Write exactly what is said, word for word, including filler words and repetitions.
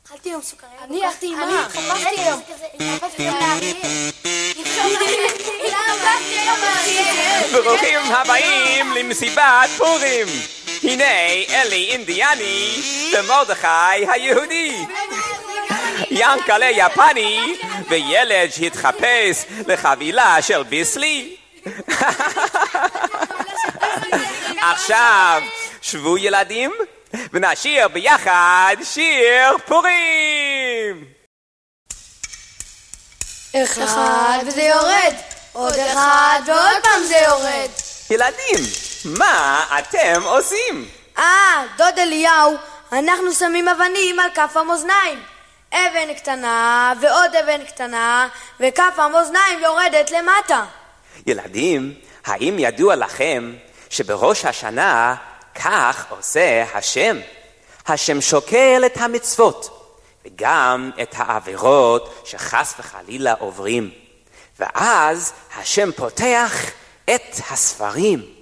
אכלתי יום סוכריה. אני אכלתי עם מה? אני התחפשתי יום. התחפשתי יום לאריאל. ברוכים הבאים למסיבת פורים. הנה אלי אינדיאני ומרדכי היהודי. ינקלה יפני וילד שהתחפש לחבילה של ביסלי. עכשיו שבו ילדים ונשיר ביחד שיר פורים. אחד וזה יורד, עוד אחד ועוד פעם זה יורד. ילדים, מה אתם עושים? אה, דוד אליהו, אנחנו שמים אבנים על כף המאזניים. אבן קטנה ועוד אבן קטנה וכף המאזניים יורדת למטה. ילדים, האם ידוע לכם שבראש השנה כך עושה השם? השם שוקל את המצוות וגם את העבירות שחס וחלילה עוברים, ואז השם פותח את הספרים